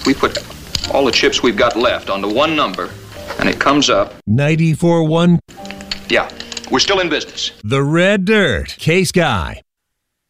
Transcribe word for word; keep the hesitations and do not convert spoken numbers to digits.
We put all the chips we've got left onto one number, and it comes up. ninety-four point one. Yeah, we're still in business. The Red Dirt. Case Guy.